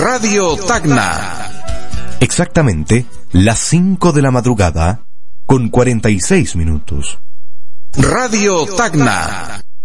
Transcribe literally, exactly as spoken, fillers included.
Radio Tacna. Exactamente las cinco de la madrugada con cuarenta y seis minutos. Radio Tacna.